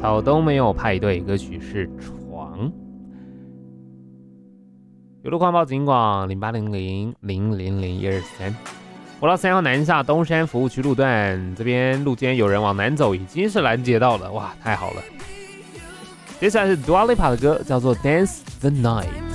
草东没有派对，歌曲是床。有路况报警广0800000123。国道3号南下东山服务区路段，这边路肩有人往南走，已经是拦截到了，哇，太好了。接下来是 Dua Lipa 的歌，叫做 Dance the Night。